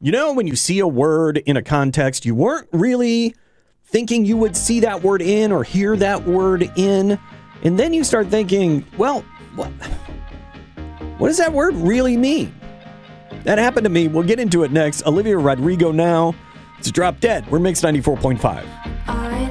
You know, when you see a word in a context, you weren't really thinking you would see that word in or hear that word in. And then you start thinking, well, what does that word really mean? That happened to me. We'll get into it next. Olivia Rodrigo now. It's Drop Dead. We're Mix 94.5.